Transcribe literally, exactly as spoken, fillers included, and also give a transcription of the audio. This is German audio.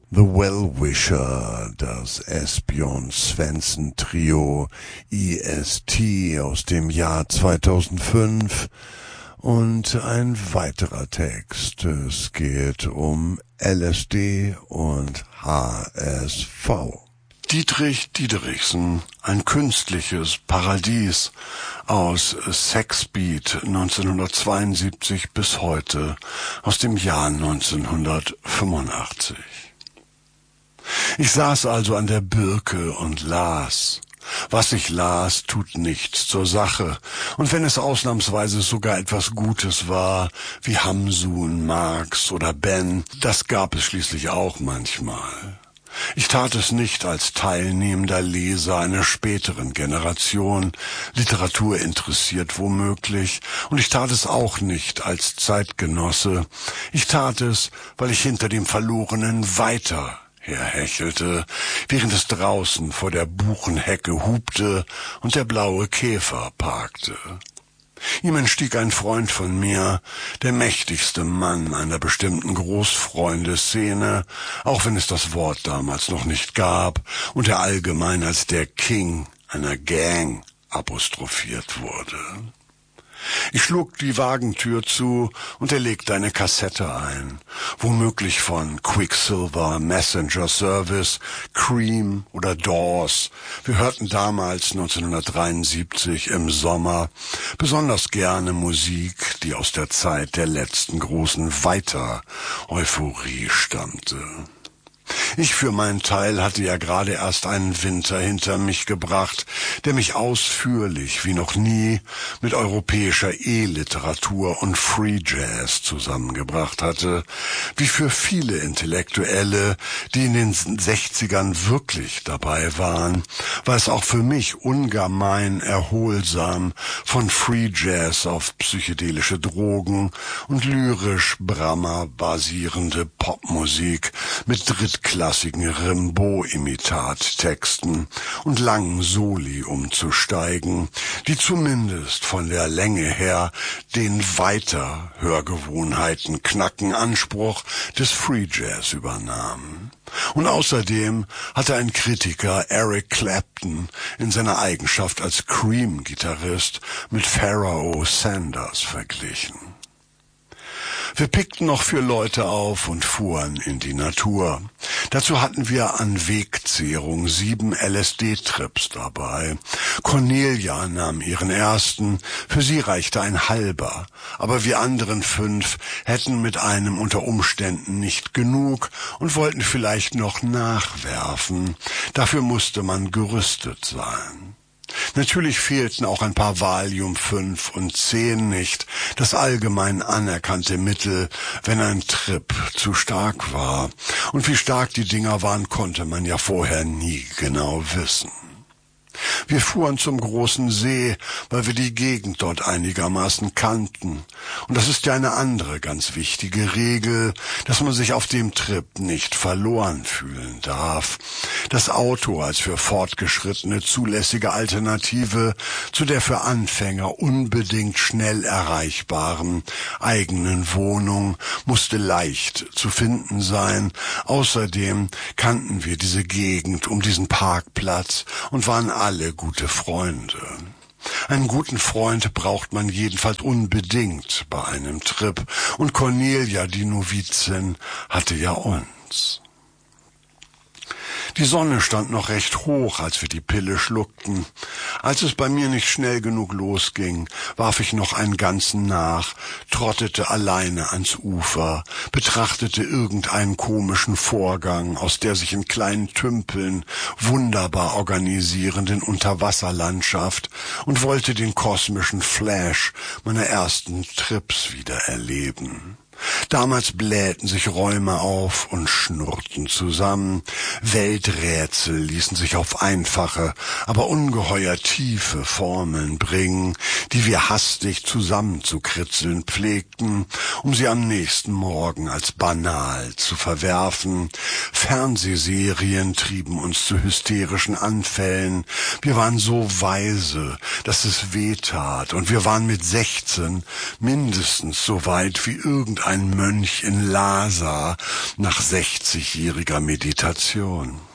The Well-Wisher, das Esbjörn Svensson Trio E S T aus dem Jahr zweitausendfünf und ein weiterer Text. Es geht um L S D und H S V. Dietrich Diederichsen, ein künstliches Paradies aus Sexbeat neunzehnhundertzweiundsiebzig bis heute, aus dem Jahr neunzehnhundertfünfundachtzig. Ich saß also an der Birke und las. Was ich las, tut nichts zur Sache. Und wenn es ausnahmsweise sogar etwas Gutes war, wie Hamsun, Marx oder Ben, das gab es schließlich auch manchmal. Ich tat es nicht als teilnehmender Leser einer späteren Generation, Literatur interessiert womöglich, und ich tat es auch nicht als Zeitgenosse. Ich tat es, weil ich hinter dem Verlorenen weiter herhechelte, während es draußen vor der Buchenhecke hupte und der blaue Käfer parkte. Ihm entstieg ein Freund von mir, der mächtigste Mann einer bestimmten Großfreundesszene, auch wenn es das Wort damals noch nicht gab und er allgemein als der King einer Gang apostrophiert wurde. Ich schlug die Wagentür zu und er legte eine Kassette ein, womöglich von Quicksilver, Messenger Service, Cream oder Doors. Wir hörten damals neunzehnhundertdreiundsiebzig im Sommer besonders gerne Musik, die aus der Zeit der letzten großen Weiter-Euphorie stammte. Ich für meinen Teil hatte ja gerade erst einen Winter hinter mich gebracht, der mich ausführlich wie noch nie mit europäischer E-Literatur und Free Jazz zusammengebracht hatte, wie für viele Intellektuelle, die in den sechzigern wirklich dabei waren, war es auch für mich ungemein erholsam, von Free Jazz auf psychedelische Drogen und lyrisch Brahma basierende Popmusik mit dritt klassigen Rimbaud-Imitattexten und langen Soli umzusteigen, die zumindest von der Länge her den weiter Hörgewohnheiten knacken Anspruch des Free Jazz übernahmen. Und außerdem hatte ein Kritiker Eric Clapton in seiner Eigenschaft als Cream-Gitarrist mit Pharaoh Sanders verglichen. Wir pickten noch vier Leute auf und fuhren in die Natur. Dazu hatten wir an Wegzehrung sieben L S D-Trips dabei. Cornelia nahm ihren ersten, für sie reichte ein halber, aber wir anderen fünf hätten mit einem unter Umständen nicht genug und wollten vielleicht noch nachwerfen. Dafür musste man gerüstet sein. Natürlich fehlten auch ein paar Valium fünf und zehn nicht, das allgemein anerkannte Mittel, wenn ein Trip zu stark war. Und wie stark die Dinger waren, konnte man ja vorher nie genau wissen. Wir fuhren zum großen See, weil wir die Gegend dort einigermaßen kannten. Und das ist ja eine andere ganz wichtige Regel, dass man sich auf dem Trip nicht verloren fühlen darf. Das Auto als für Fortgeschrittene zulässige Alternative zu der für Anfänger unbedingt schnell erreichbaren eigenen Wohnung musste leicht zu finden sein. Außerdem kannten wir diese Gegend um diesen Parkplatz und waren alle gute Freunde. Einen guten Freund braucht man jedenfalls unbedingt bei einem Trip. Und Cornelia, die Novizin, hatte ja uns. Die Sonne stand noch recht hoch, als wir die Pille schluckten. Als es bei mir nicht schnell genug losging, warf ich noch einen ganzen nach, trottete alleine ans Ufer, betrachtete irgendeinen komischen Vorgang aus der sich in kleinen Tümpeln wunderbar organisierenden Unterwasserlandschaft und wollte den kosmischen Flash meiner ersten Trips wieder erleben. Damals blähten sich Räume auf und schnurrten zusammen. Welträtsel ließen sich auf einfache, aber ungeheuer tiefe Formeln bringen, die wir hastig zusammenzukritzeln pflegten, um sie am nächsten Morgen als banal zu verwerfen. Fernsehserien trieben uns zu hysterischen Anfällen. Wir waren so weise, dass es wehtat, und wir waren mit sechzehn mindestens so weit wie irgendein ein Mönch in Lhasa nach sechzigjähriger Meditation.